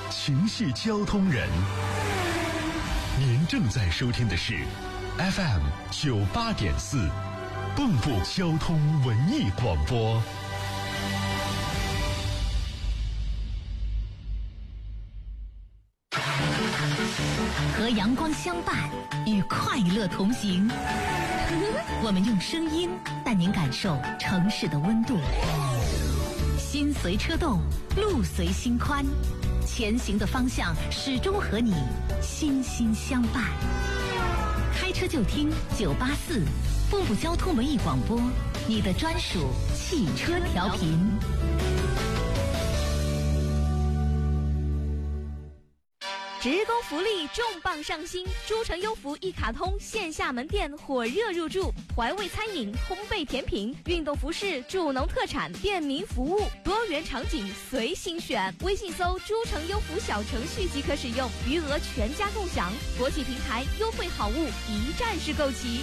情绪交通人。您正在收听的是 FM 98.4蚌埠交通文艺广播。 和阳光相伴，与快乐同行。我们用声音带您感受城市的温度。心随车动，路随心宽，前行的方向始终和你心心相伴。开车就听984蚌埠交通文艺广播，你的专属汽车调频。 职工福利重磅上新，诸城优福一卡通线下门店火热入驻，怀味餐饮、烘焙甜品、运动服饰、助农特产、便民服务，多元场景随心选。微信搜诸城优福小程序即可使用，余额全家共享，国际平台优惠好物一站式购齐。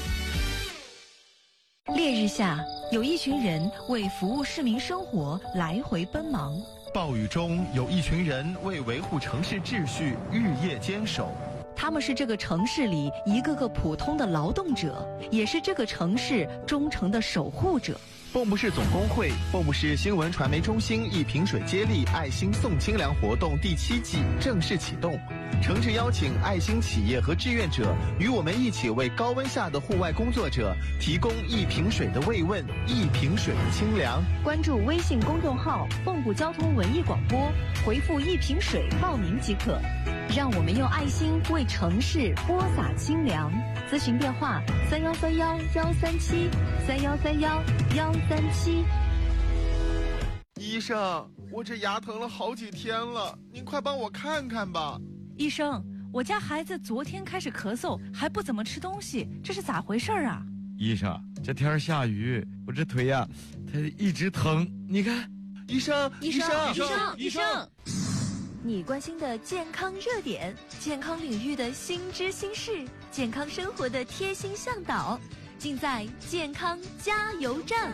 烈日下，有一群人为服务市民生活来回奔忙。 暴雨中，有一群人为维护城市秩序日夜坚守。 他们是这个城市里一个个普通的劳动者，也是这个城市忠诚的守护者。 蚌埠市总工会、蚌埠市新闻传媒中心一瓶水接力爱心送清凉活动第7季正式启动，诚挚邀请爱心企业和志愿者与我们一起为高温下的户外工作者提供一瓶水的慰问，一瓶水的清凉。 关注微信公众号蚌埠交通文艺广播，回复一瓶水报名即可。让我们用爱心为城市播撒清凉。咨询电话3131-137 3131-137。 医生，我这牙疼了好几天了，您快帮我看看吧。 医生，我家孩子昨天开始咳嗽，还不怎么吃东西，这是咋回事啊？ 医生，这天下雨，我这腿呀，它一直疼，你看。 医生， 你关心的健康热点，健康领域的新知新事，健康生活的贴心向导，尽在健康加油站。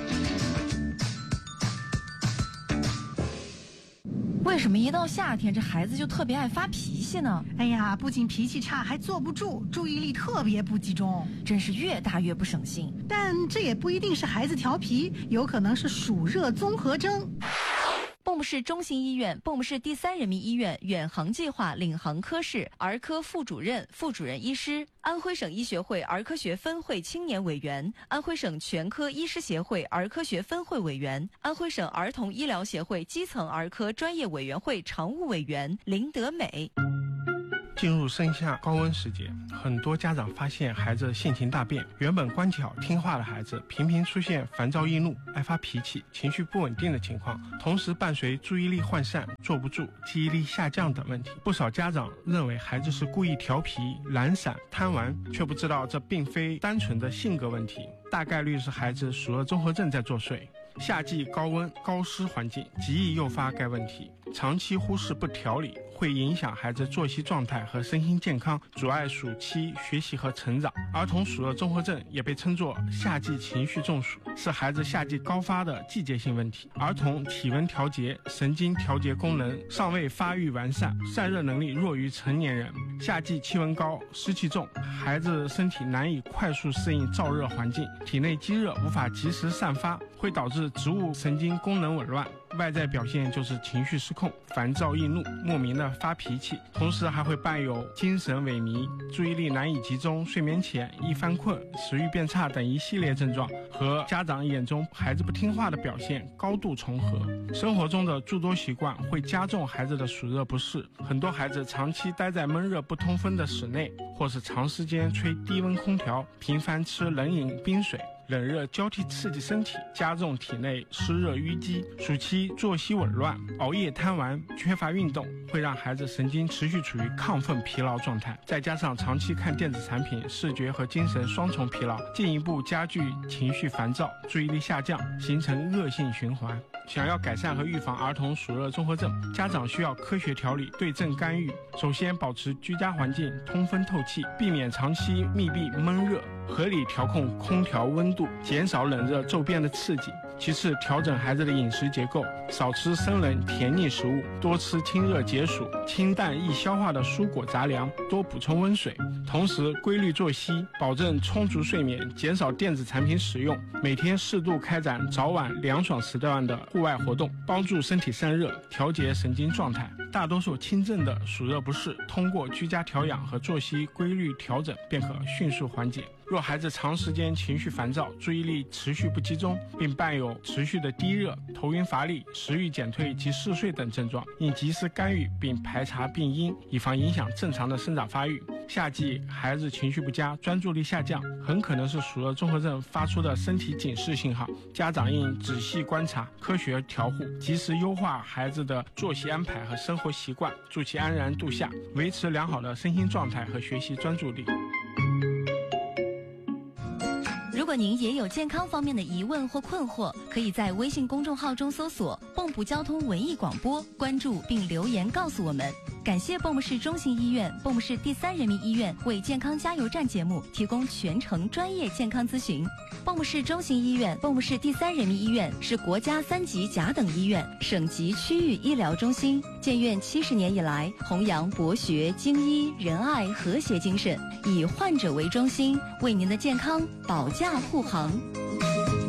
为什么一到夏天这孩子就特别爱发脾气呢？ 哎呀，不仅脾气差，还坐不住，注意力特别不集中， 真是越大越不省心。 但这也不一定是孩子调皮，有可能是暑热综合征。 蚌埠市中心医院、蚌埠市第3人民医院远航计划领航科室儿科副主任、副主任医师，安徽省医学会儿科学分会青年委员，安徽省全科医师协会儿科学分会委员，安徽省儿童医疗协会基层儿科专业委员会常务委员林德美。 进入盛夏高温时节，很多家长发现孩子性情大变，原本乖巧听话的孩子频频出现烦躁易怒、爱发脾气、情绪不稳定的情况，同时伴随注意力涣散、坐不住、记忆力下降等问题。不少家长认为孩子是故意调皮、懒散、贪玩，却不知道这并非单纯的性格问题，大概率是孩子暑热综合症在作祟。夏季高温高湿环境极易诱发该问题，长期忽视不调理会影响孩子作息状态和身心健康，阻碍暑期学习和成长。儿童暑热综合症也被称作夏季情绪中暑，是孩子夏季高发的季节性问题。儿童体温调节、神经调节功能尚未发育完善，散热能力弱于成年人。夏季气温高、湿气重，孩子身体难以快速适应燥热环境，体内积热无法及时散发，会导致植物神经功能紊乱，外在表现就是情绪失控、烦躁易怒、莫名的发脾气，同时还会伴有精神萎靡、注意力难以集中、睡眠浅、易犯困、食欲变差等一系列症状，和家长眼中孩子不听话的表现高度重合。生活中的诸多习惯会加重孩子的暑热不适，很多孩子长期待在闷热不通风的室内，或是长时间吹低温空调，频繁吃冷饮冰水，冷热交替刺激身体，加重体内湿热淤积。暑期作息紊乱、熬夜贪玩、缺乏运动，会让孩子神经持续处于亢奋疲劳状态，再加上长期看电子产品，视觉和精神双重疲劳，进一步加剧情绪烦躁、注意力下降，形成恶性循环。想要改善和预防儿童暑热综合症，家长需要科学调理、对症干预。首先，保持居家环境通风透气，避免长期密闭闷热，合理调控空调温度，减少冷热骤变的刺激。 其次，调整孩子的饮食结构，少吃生冷甜腻食物，多吃清热解暑、清淡易消化的蔬果杂粮，多补充温水。同时，规律作息，保证充足睡眠，减少电子产品使用，每天适度开展早晚凉爽时段的户外活动，帮助身体散热，调节神经状态。大多数轻症的暑热不适，通过居家调养和作息规律调整便可迅速缓解。若孩子长时间情绪烦躁、注意力持续不集中，并伴有持续的低热、头晕乏力、食欲减退及嗜睡等症状，应及时干预并排查病因，以防影响正常的生长发育。夏季孩子情绪不佳、专注力下降，很可能是暑热综合症发出的身体警示信号，家长应仔细观察、科学调护，及时优化孩子的作息安排和生活习惯，助其安然度夏，维持良好的身心状态和学习专注力。 如果您也有健康方面的疑问或困惑，可以在微信公众号中搜索“蚌埠交通文艺广播”，关注并留言告诉我们。感谢蚌埠市中心医院、蚌埠市第3人民医院为健康加油站节目提供全程专业健康咨询。蚌埠市中心医院、蚌埠市第3人民医院是国家3级甲等医院、省级区域医疗中心，建院70年以来，弘扬博学、精医、仁爱、和谐精神，以患者为中心，为您的健康保驾护航。